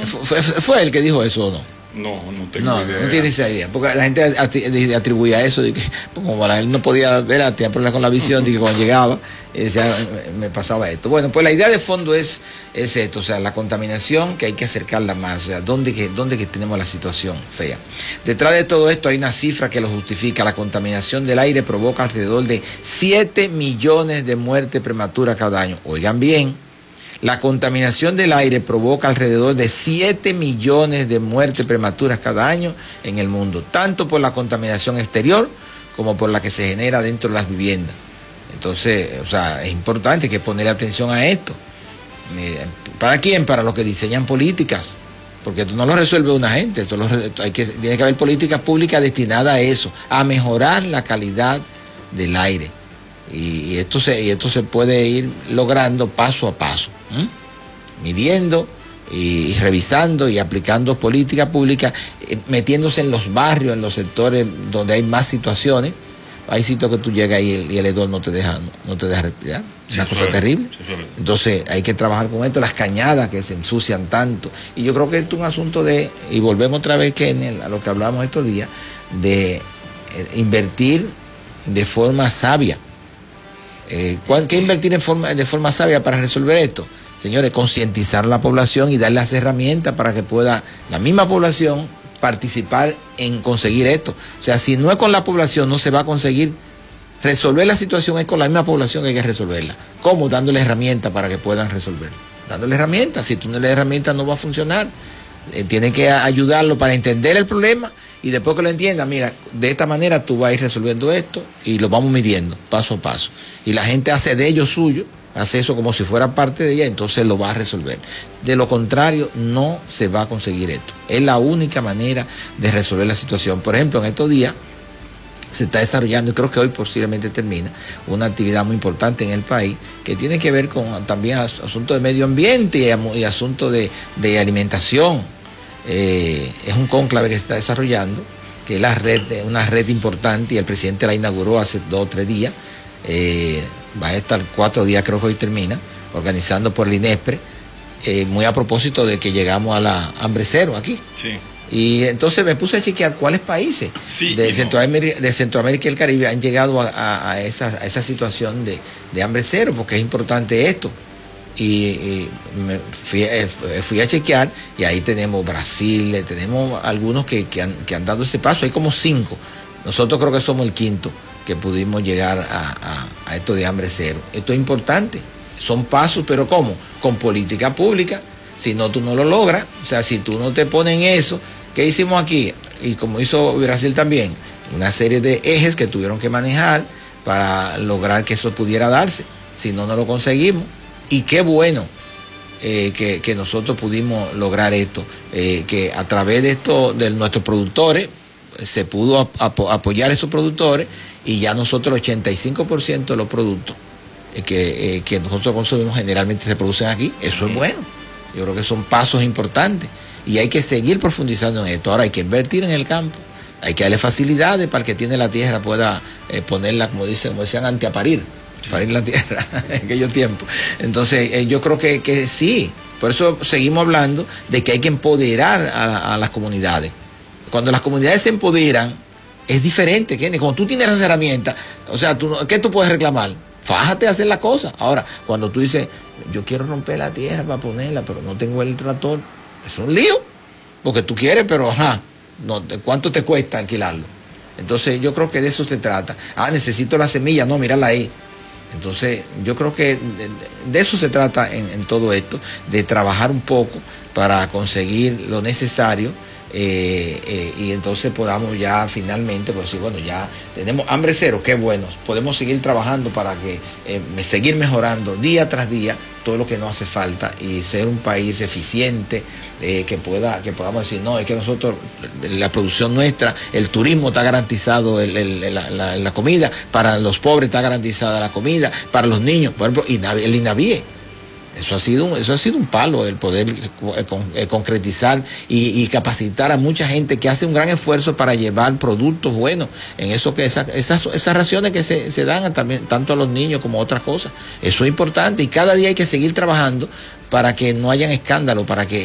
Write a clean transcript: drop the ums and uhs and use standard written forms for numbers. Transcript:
¿Fue él que dijo eso o no? No tengo idea. No tiene esa idea, porque la gente atribuye a eso, de que como él no podía ver, tenía problemas con la visión, de que cuando llegaba, decía, me pasaba esto. Bueno, pues la idea de fondo es esto, o sea, la contaminación, que hay que acercarla más, o sea, ¿dónde que tenemos la situación fea? Detrás de todo esto hay una cifra que lo justifica: la contaminación del aire provoca alrededor de 7 millones de muertes prematuras cada año. Oigan bien. La contaminación del aire provoca alrededor de 7 millones de muertes prematuras cada año en el mundo, tanto por la contaminación exterior como por la que se genera dentro de las viviendas. Entonces, o sea, es importante que poner atención a esto. ¿Para quién? Para los que diseñan políticas, porque esto no lo resuelve una gente, tiene que haber políticas públicas destinadas a eso, a mejorar la calidad del aire. Y esto se puede ir logrando paso a paso, midiendo y revisando y aplicando política pública, metiéndose en los barrios, en los sectores donde hay más situaciones. Hay sitios que tú llegas y el hedor no te deja respirar. Es una cosa terrible. Entonces hay que trabajar con esto, las cañadas que se ensucian tanto. Y yo creo que esto es un asunto y volvemos otra vez, Kenny, a lo que hablamos estos días, de invertir de forma sabia. ¿Qué invertir de forma sabia para resolver esto? Señores, concientizar a la población y darle las herramientas para que pueda la misma población participar en conseguir esto. O sea, si no es con la población, no se va a conseguir resolver la situación, es con la misma población que hay que resolverla. ¿Cómo? Dándole herramientas para que puedan resolverla. Dándole herramientas. Si tú no le das herramientas, no va a funcionar. Tiene que ayudarlo para entender el problema. Y después que lo entienda, mira, de esta manera tú vas a ir resolviendo esto y lo vamos midiendo paso a paso. Y la gente hace de ello suyo, hace eso como si fuera parte de ella, entonces lo va a resolver. De lo contrario, no se va a conseguir esto. Es la única manera de resolver la situación. Por ejemplo, en estos días se está desarrollando, y creo que hoy posiblemente termina, una actividad muy importante en el país que tiene que ver con también asuntos de medio ambiente y asuntos de alimentación. Es un cónclave que se está desarrollando, que es una red importante, y el presidente la inauguró hace 2 o 3 días. Va a estar 4 días, creo que hoy termina, organizando por el INESPRE, muy a propósito de que llegamos a la hambre cero aquí. Sí. Y entonces me puse a chequear cuáles países de Centroamérica y el Caribe han llegado a esa situación de hambre cero, porque es importante esto. Y fui a chequear, y ahí tenemos Brasil, tenemos algunos que han dado ese paso, hay como 5. Nosotros creo que somos el 5º que pudimos llegar a esto de hambre cero. Esto es importante, son pasos, pero ¿cómo? Con política pública. Si no, tú no lo logras. O sea, si tú no te pones en eso, ¿qué hicimos aquí? Y como hizo Brasil también, una serie de ejes que tuvieron que manejar para lograr que eso pudiera darse. Si no, no lo conseguimos. Y qué bueno que nosotros pudimos lograr esto, que a través de esto, de nuestros productores, se pudo apoyar a esos productores, y ya nosotros el 85% de los productos que nosotros consumimos generalmente se producen aquí. Eso es bueno. Yo creo que son pasos importantes y hay que seguir profundizando en esto. Ahora hay que invertir en el campo, hay que darle facilidades para que el que tiene la tierra pueda ponerla, como decían, anteaparir. Para ir la tierra en aquellos tiempos. Entonces yo creo que sí, por eso seguimos hablando de que hay que empoderar a las comunidades. Cuando las comunidades se empoderan, es diferente, Kenny. Cuando tú tienes las herramientas, o sea, ¿qué tú puedes reclamar? Fájate a hacer la cosa. Ahora, cuando tú dices, yo quiero romper la tierra para ponerla, pero no tengo el tractor, es un lío, porque tú quieres, pero ¿cuánto te cuesta alquilarlo? Entonces yo creo que de eso se trata. Necesito la semilla, no, mírala ahí. Entonces yo creo que de eso se trata en todo esto, de trabajar un poco para conseguir lo necesario, y entonces podamos ya finalmente decir, bueno, ya tenemos hambre cero, qué bueno, podemos seguir trabajando para que seguir mejorando día tras día todo lo que nos hace falta y ser un país eficiente, que podamos decir, no, es que nosotros, la producción nuestra, el turismo está garantizado, la comida, para los pobres está garantizada la comida, para los niños, por ejemplo, el INAVIE. Eso ha sido un palo, el poder concretizar y capacitar a mucha gente que hace un gran esfuerzo para llevar productos buenos, en eso que esas raciones que se dan también, tanto a los niños como a otras cosas. Eso es importante, y cada día hay que seguir trabajando para que no hayan escándalos, para que